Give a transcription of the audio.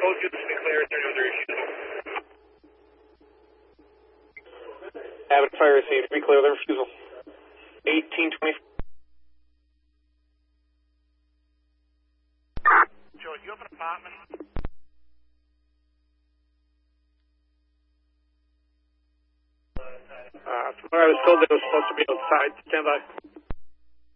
Both units be clear, there are no other issues. Abbott Fire received. Be clear of the refusal. 1820. Joe, do you have an apartment? From what I was told, they were supposed to be outside. Stand by.